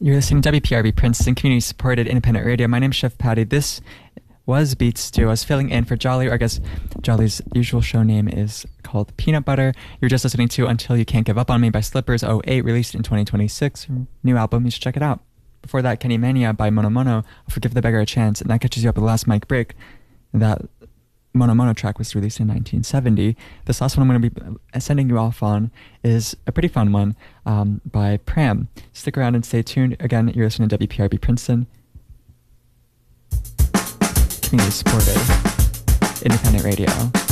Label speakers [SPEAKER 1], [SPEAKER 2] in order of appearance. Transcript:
[SPEAKER 1] You're listening to WPRB Princeton Community Supported Independent Radio. My name's Chef Patty. This was Beat Stew. I was filling in for Jolly, or I guess Jolly's usual show name is called Peanut Butter. You're just listening to Until You Can't Give Up on Me by Slippers 08, released in 2026. New album, you should check it out. Before that, Kenny Mania by Mono Mono, For Give the Beggar a Chance, and that catches you up with the last mic break. That Mono Mono track was released in 1970. This last one I'm going to be sending you off on is a pretty fun one by Pram. Stick around and stay tuned. Again, you're listening to WPRB Princeton, community supported independent radio.